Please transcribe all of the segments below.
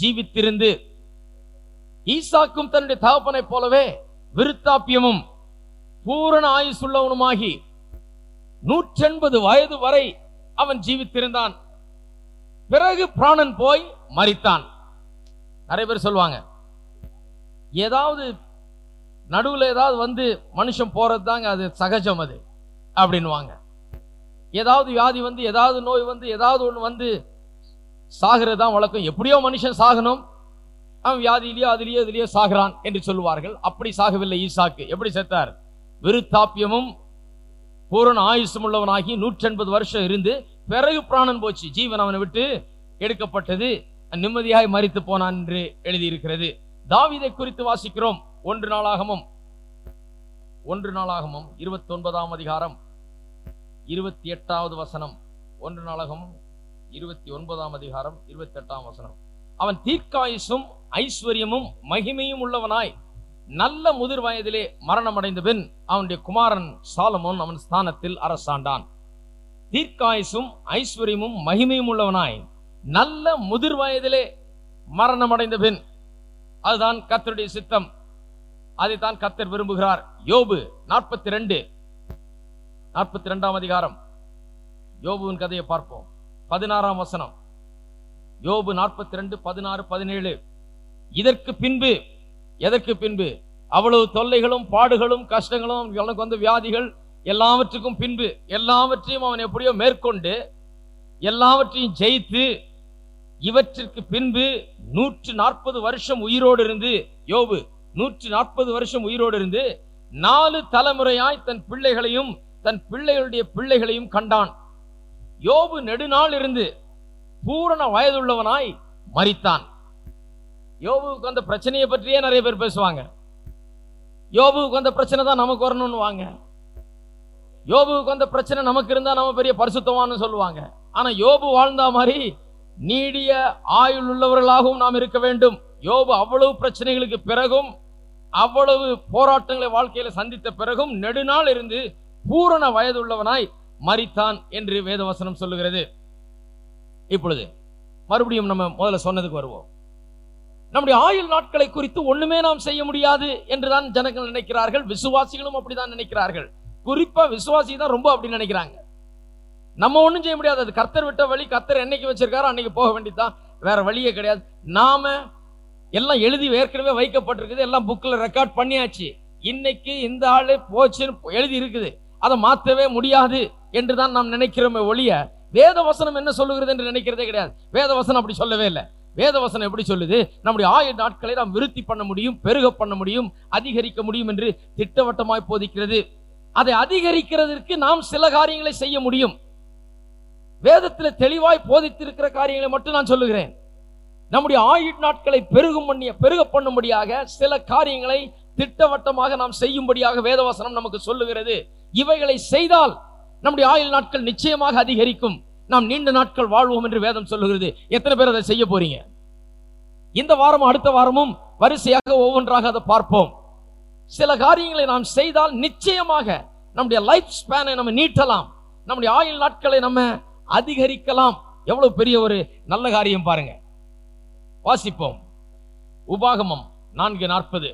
ஜீவித்திருந்து ஈசாக்கும் தன்னுடைய தகப்பனை போலவே விருத்தாப்பியமும் பூரண ஆயுசுள்ளவனுமாகி 180 வயது வரை அவன் ஜீவித்திருந்தான். பிறகு பிராணன் போய் மரித்தான். நிறைய பேர் சொல்லுவாங்க, ஏதாவது நடுவில் ஏதாவது வந்து மனுஷன் போறது தாங்க அது சகஜம் அது அப்படின்வாங்க. ஏதாவது வியாதி வந்து ஏதாவது நோய் வந்து ஏதாவது ஒன்று வந்து சாகிறது தான் வழக்கம். எப்படியோ மனுஷன் சாகணும், அவன் வியாதியிலேயோ இதுலயோ சாகிறான் என்று சொல்லுவார்கள். அப்படி சாகவில்லை ஈசாக்கு. எப்படி செத்தார்? விருத்தாப்பியமும் பூரண ஆயுசும் உள்ளவனாகி 180 வருஷம் இருந்து பிறகு பிராணன் போச்சு, ஜீவன் அவனை விட்டு எடுக்கப்பட்டது, நிம்மதியாய் மரித்து போனான் என்று எழுதியிருக்கிறது. தாவீதை குறித்து வாசிக்கிறோம். 1 நாளாகமம் 29ஆம் அதிகாரம் 28வது வசனம். 1 நாளாகமம் 29ஆம் அதிகாரம் 28ஆம் வசனம். அவன் தீர்க்காயுசும் ஐஸ்வர்யமும் மகிமையும் உள்ளவனாய் நல்ல முதிர் வயதிலே மரணம் அடைந்த பின் அவனுடைய குமாரன் சாலமோன் அவன் ஸ்தானத்தில் அரசாண்டான். தீர்க்காயுசும் ஐஸ்வர்யமும் மகிமையும் உள்ளவனாய் நல்ல முதிர் வயதிலே மரணம் அடைந்த பின், அதுதான் கர்த்தருடைய சித்தம், அதைத்தான் கர்த்தர் விரும்புகிறார். யோபு 42ஆம் அதிகாரம் யோபுவின் கதையை பார்ப்போம். 16ஆம் வசனம். யோபு 42, 16, 17. எதற்கு பின்பு அவ்வளவு தொல்லைகளும் பாடுகளும் கஷ்டங்களும் அவனுக்கு வந்த வியாதிகள் எல்லாவற்றுக்கும் பின்பு எல்லாவற்றையும் அவன் எப்படியோ மேற்கொண்டு எல்லாவற்றையும் ஜெயித்து இவற்றிற்கு பின்பு 140 வருஷம் உயிரோடு இருந்து, யோபு 140 வருஷம் உயிரோடு இருந்து 4 தலைமுறையாய் தன் பிள்ளைகளையும் தன் பிள்ளைகளுடைய பிள்ளைகளையும் கண்டான். யோபு நெடுநாள் இருந்து பூரண வயதுள்ளவனாய் மரித்தான். யோபுவுக்கு அந்த பிரச்சனையை பற்றியே நிறைய பேர் பேசுவாங்க. யோபுவுக்கு அந்த பிரச்சனை தான் நமக்கு வரணும்னு வாங்க. யோபுவுக்கு அந்த பிரச்சனை நமக்கு இருந்தா நம்ம பெரிய பரிசுத்தமானு சொல்லுவாங்க. ஆனா யோபு வாழ்ந்தா மாதிரி நீடிய ஆயுள் உள்ளவர்களாகவும் நாம் இருக்க வேண்டும். யோபு அவ்வளவு பிரச்சனைகளுக்கு பிறகும் அவ்வளவு போராட்டங்களை வாழ்க்கையில சந்தித்த பிறகும் நெடுநாள் இருந்து பூரண வயதுள்ளவனாய் மரித்தான் என்று வேதவசனம் சொல்லுகிறது. இப்பொழுது மறுபடியும் நம்ம முதல்ல சொன்னதுக்கு வருவோம். நம்முடைய ஆயுள் நாட்களை குறித்து ஒண்ணுமே நாம் செய்ய முடியாது என்றுதான் ஜனங்கள் நினைக்கிறார்கள். விசுவாசிகளும் அப்படிதான் நினைக்கிறார்கள். குறிப்பா விசுவாசி தான் ரொம்ப அப்படி நினைக்கிறாங்க. நம்ம ஒண்ணும் செய்ய முடியாது, அது கர்த்தர் விட்ட வழி. கர்த்தர் என்னைக்கு வச்சிருக்காரோ அன்னைக்கு போக வேண்டியதுதான், வேற வழியே கிடையாது. நாம எல்லாம் எழுதி ஏற்கனவே வைக்கப்பட்டிருக்குது, எல்லாம் புக்ல ரெக்கார்ட் பண்ணியாச்சு. இன்னைக்கு இந்த ஆளு போச்சுன்னு எழுதி இருக்குது, அதை மாற்றவே முடியாது என்றுதான் நாம் நினைக்கிறோமே ஒழிய வேதவசனம் என்ன சொல்லுகிறது என்று நினைக்கிறதே கிடையாது. வேதவசனம் அப்படி சொல்லவே இல்லை. வேதவசனம் எப்படி சொல்லுது? நம்முடைய ஆயுள் நாட்களை நாம் விருத்தி பண்ண முடியும், பெருக பண்ண முடியும், அதிகரிக்க முடியும் என்று திட்டவட்டமாய் போதிக்கிறது. அதை அதிகரிக்கிறதற்கு நாம் சில காரியங்களை செய்ய முடியும். வேதத்தில் தெளிவாய் போதித்திருக்கிற காரியங்களை மட்டும் நான் சொல்லுகிறேன். நம்முடைய ஆயுள் நாட்களை பெருக பண்ணும்படியாக சில காரியங்களை திட்டவட்டமாக நாம் செய்யும்படியாக வேதவசனம் நமக்கு சொல்லுகிறது. இவைகளை செய்தால் நம்முடைய ஆயுள் நாட்கள் நிச்சயமாக அதிகரிக்கும், நாம் நீண்ட நாட்கள் வாழ்வோம் என்று வேதம் சொல்லுகிறது. எத்தனை பேர் அதை செய்ய போறீங்க? இந்த வாரமும் அடுத்த வாரமும் வரிசையாக ஒவ்வொன்றாக அதை பார்ப்போம். சில காரியங்களை நாம் செய்தால் நிச்சயமாக நம்முடைய லைஃப் ஸ்பேனை நம்ம நீட்டலாம், நம்முடைய ஆயுள் நாட்களை நம்ம அதிகரிக்கலாம். எவ்வளவு பெரிய ஒரு நல்ல காரியம் பாருங்க. வாசிப்போம். உபாகமம் 4:40.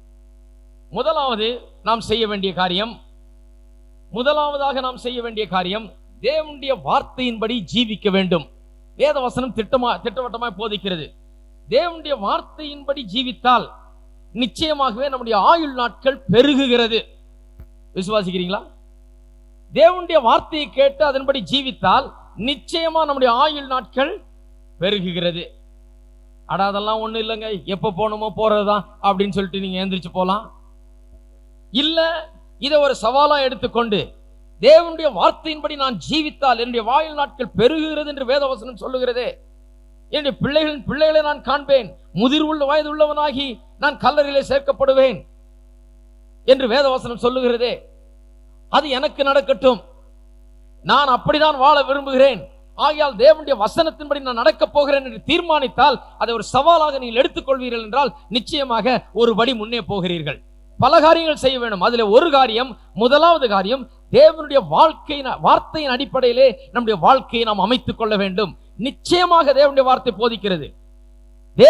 முதலாவதாக நாம் செய்ய வேண்டிய காரியம் தேவனுடைய வார்த்தையின்படி ஜீவிக்க வேண்டும். வேதவசனம் திட்டவட்டமாய் போதிக்கிறது. தேவனுடைய வார்த்தையின்படி ஜீவித்தால் நிச்சயமாகவே நம்முடைய ஆயுள் நாட்கள் பெருகுகிறது. விசுவாசிக்கிறீங்களா? தேவனுடைய வார்த்தையை கேட்டு அதன்படி ஜீவித்தால் நிச்சயமா நம்முடைய ஆயுள் நாட்கள் பெருகுகிறது. அதெல்லாம் ஒண்ணு இல்லைங்க, எப்ப போனோமோ போறதுதான் அப்படின்னு சொல்லிட்டு நீங்க எந்திரிச்சு போலாம். இல்ல, இதை ஒரு சவாலா எடுத்துக்கொண்டு தேவனுடைய வார்த்தையின்படி நான் ஜீவித்தால் என்னுடைய ஆயுள் நாட்கள் பெருகுகிறது என்று வேதவசனம் சொல்லுகிறதே. என்னுடைய பிள்ளைகளை நான் காண்பேன், முதிர்வுள்ள வயது உள்ளவனாகி நான் கல்லறையிலே சேர்க்கப்படுவேன் என்று வேதவசனம் சொல்லுகிறதே. அது எனக்கு நடக்கட்டும், நான் அப்படிதான் வாழ விரும்புகிறேன். ஆகையால் தேவனுடைய வசனத்தின்படி நான் நடக்கப் போகிறேன் என்று தீர்மானித்தால் அதை ஒரு சவாலாக நீங்கள் எடுத்துக்கொள்வீர்கள் என்றால் நிச்சயமாக ஒரு படி முன்னே போகிறீர்கள். பல காரியங்கள் செய்ய வேண்டும். அதுல ஒரு காரியம், முதலாவது காரியம், தேவனுடைய வார்த்தையின் அடிப்படையிலே நம்முடைய வாழ்க்கையை நாம் அமைத்துக் கொள்ள வேண்டும். நிச்சயமாக தேவனுடைய வார்த்தை போதிக்கிறது.